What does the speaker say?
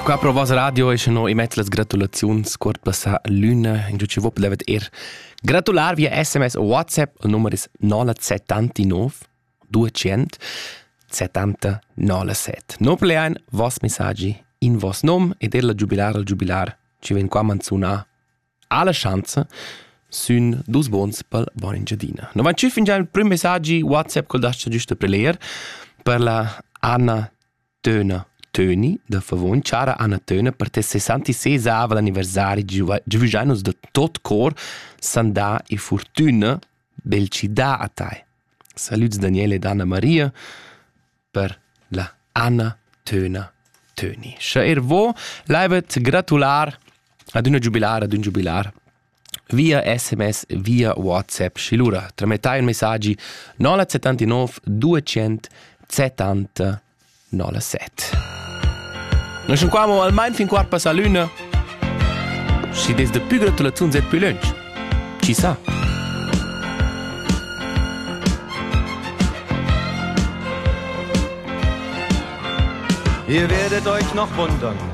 Qua pro vostra radio e no emet las gratulazions quart passa luna in giuci vop levet gratular via SMS o WhatsApp. Il numero is 979 200 70 97. No plein vos messaggi in vos nom ed la jubilar al jubilar ci ven qua manzuna alla chance sun dus bons pel bon ingiadina. No van ci fin già il prim messaggi WhatsApp col dascia giusto preler per la Anna Töni da Favon. Ciara Anna Töna, per te 66 ava l'anniversari giuvigianus de tot cor sanda e fortuna bel ci da a tai. Saluts Daniele ed Anna Maria per la Anna Töni. Scha vo laivet gratular ad un jubilar via SMS, via WhatsApp. Scilura, tramettai un messaggi 979 200 70 97. Noi siamo qua almeno fin quart passa luna. Si des de più gratulazioni et più lunch. Ci sa. Ihr werdet euch noch wundern,